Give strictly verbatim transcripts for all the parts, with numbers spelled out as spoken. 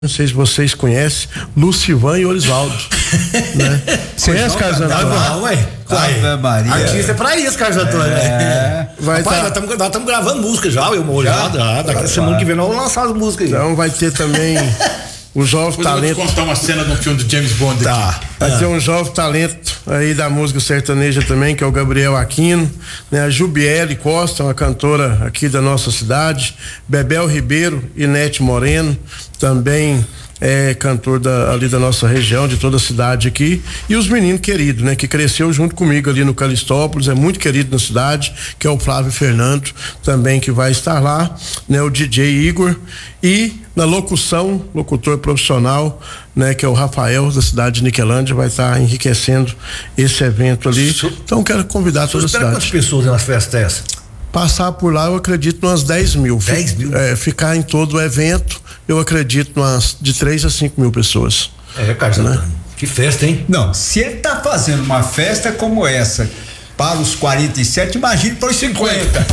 Não sei se vocês conhecem Lucivan e Orisvaldo. Né? Conhece Carlos Antônio? Não, ué. Ave Maria. Artista é pra isso, Carlos Antônio. É. Vai Rapaz, tá... nós estamos gravando música já, eu moro já. já daqui a semana que vem nós vamos lançar as músicas aí. Então vai ter também o jovem talento. Eu vou te contar uma cena de um filme do James Bond tá. aqui. Vai ah. ter um jovem talento aí da música sertaneja também, que é o Gabriel Aquino, né? A Jubiele Costa, uma cantora aqui da nossa cidade, Bebel Ribeiro e Nete Moreno, também é cantor da, ali da nossa região, de toda a cidade aqui, e os meninos queridos, né? Que cresceu junto comigo ali no Calistópolis, é muito querido na cidade, que é o Flávio Fernando, também que vai estar lá, né? O D J Igor, e na locução, locutor profissional, né? Que é o Rafael, da cidade de Niquelândia, vai estar enriquecendo esse evento ali. Então quero convidar toda a cidade. Quantas pessoas nas festas essa? Passar por lá, eu acredito umas dez mil. dez mil? É, ficar em todo o evento, eu acredito umas de três a cinco mil pessoas. É, Carlos né? Antônio. Que festa, hein? Não, se ele tá fazendo uma festa como essa para os quarenta e sete, imagine para os cinquenta.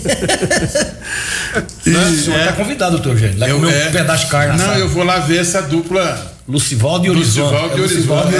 E, o senhor é. tá convidado, doutor Eugênio. Lá comer é, um pedaço de carne. Não, sabe? eu vou lá ver essa dupla. Lucivaldo e Orisvaldo. Lucivaldo e Orisvaldo.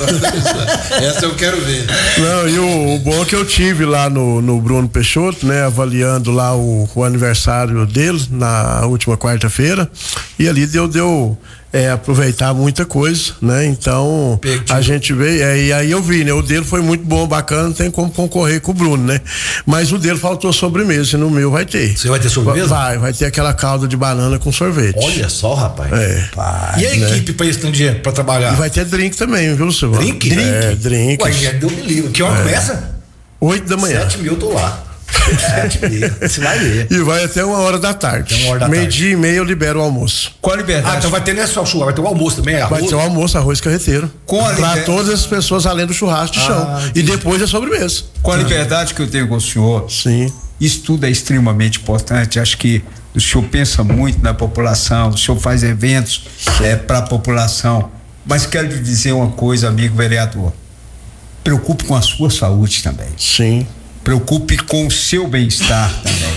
Essa eu quero ver. Não, e o, o bom é que eu tive lá no, no Bruno Peixoto, né? Avaliando lá o, o aniversário dele na última quarta-feira, e ali deu, deu é, aproveitar muita coisa, né? Então, Perdido. a gente veio, é, e aí eu vi, né? O dele foi muito bom, bacana, não tem como concorrer com o Bruno, né? Mas o dele faltou sobremesa, e no meu vai ter. Você vai ter sobremesa? Vai, vai ter aquela calda de banana com sorvete. Olha só, rapaz. É. Pai, e a né? equipe pra esse tanto de gente pra trabalhar? E vai ter drink também, viu, Silvio? Drink? Drink? É, drink. Ué, já deu me livro. Que hora é. começa? Oito da manhã. Sete mil eu tô lá. Sete mil. Você vai ver. E vai até uma hora da tarde. Uma hora da Meio tarde. dia e meia eu libero o almoço. Com a liberdade. Ah, então vai ter não é só churrasco, vai ter o almoço também, arroz? Vai ter o almoço, arroz carreteiro. Com a Pra liber... todas as pessoas além do churrasco de ah, chão. Entendi. E depois a sobremesa. Com a liberdade que eu tenho com o senhor. Sim. Isso tudo é extremamente importante. Acho que o senhor pensa muito na população, o senhor faz eventos é, para a população. Mas quero lhe dizer uma coisa, amigo vereador. Preocupe com a sua saúde também. Sim. Preocupe com o seu bem-estar também.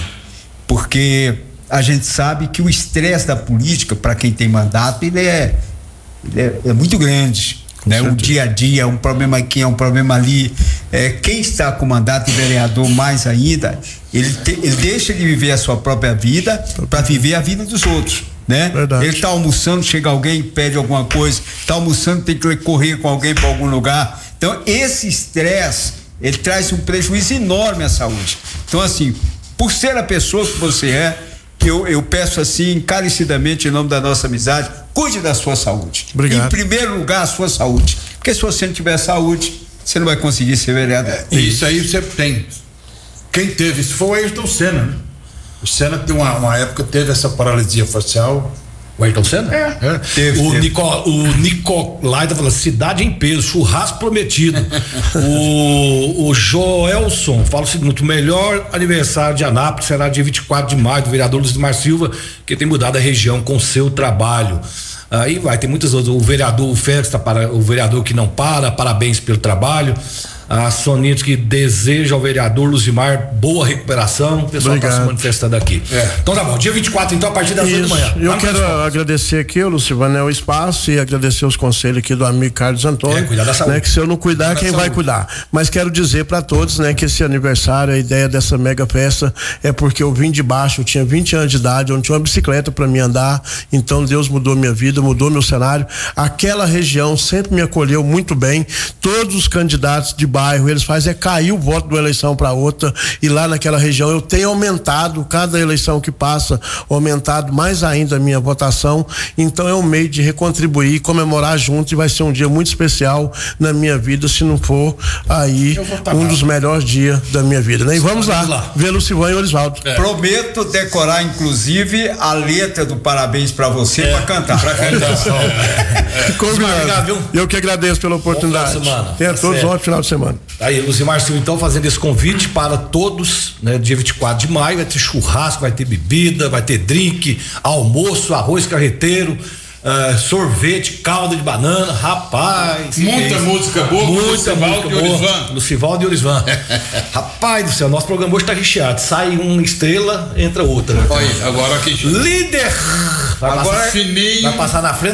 Porque a gente sabe que o estresse da política, para quem tem mandato, ele é, ele é, é muito grande. Né? O dia a dia, um problema aqui, é um problema ali. É, quem está com mandato de vereador mais ainda, ele, te, ele deixa de viver a sua própria vida para viver a vida dos outros. Né? Verdade. Ele está almoçando, chega alguém, pede alguma coisa, está almoçando, tem que correr com alguém para algum lugar. Então, esse estresse, ele traz um prejuízo enorme à saúde. Então, assim, por ser a pessoa que você é, eu, eu peço assim, encarecidamente, em nome da nossa amizade, cuide da sua saúde. Obrigado. Em primeiro lugar, a sua saúde. Porque se você não tiver saúde, você não vai conseguir ser vereador. É, isso aí você tem. Quem teve isso foi o Ayrton Senna, né? O Senna tem uma, uma época teve essa paralisia facial. O Ayrton Senna? É. é. Teve, o, teve. Nico, o Nicolai tá falando, cidade em peso, churrasco prometido. o, o Joelson fala o seguinte: o melhor aniversário de Anápolis será dia vinte e quatro de maio, do vereador Luizmar Silva, que tem mudado a região com seu trabalho. Aí vai, tem muitas outras. O vereador, o Félix, tá para, o vereador que não para, parabéns pelo trabalho. A Sonita que deseja ao vereador Luzimar boa recuperação. O pessoal está se manifestando aqui. É. Então tá bom, dia vinte e quatro, então, a partir das oito da manhã. Eu quero agradecer aqui, Lucivano, o espaço, e agradecer os conselhos aqui do amigo Carlos Antônio. É, cuidar da saúde. Né, que se eu não cuidar, cuidar quem vai cuidar? Mas quero dizer para todos, né, que esse aniversário, a ideia dessa mega festa é porque eu vim de baixo, eu tinha vinte anos de idade, eu não tinha uma bicicleta para me andar, então Deus mudou minha vida, mudou meu cenário. Aquela região sempre me acolheu muito bem, todos os candidatos de bairro, eles fazem é cair o voto de uma eleição para outra, e lá naquela região eu tenho aumentado, cada eleição que passa, aumentado mais ainda a minha votação. Então é um meio de recontribuir, comemorar junto, e vai ser um dia muito especial na minha vida, se não for aí um dos melhores dias da minha vida, né? E vamos lá, lá. ver Lucivan e Orisvaldo. É. Prometo decorar inclusive a letra do parabéns para você é. para cantar. Pra cantar. é. Combinado. Eu que agradeço pela oportunidade. Tenha todos um ótimo final de semana. Aí, Luzimar Silva, então, fazendo esse convite para todos, né? Dia vinte e quatro de maio vai ter churrasco, vai ter bebida, vai ter drink, almoço, arroz carreteiro. Uh, sorvete, calda de banana, rapaz. Muita música boa, muita música boa. Lucivaldo e Orisvan. Rapaz do céu, nosso programa hoje tá recheado. Sai uma estrela, entra outra. Olha, agora aqui. Líder! Vai agora passar, fininho. Vai passar na frente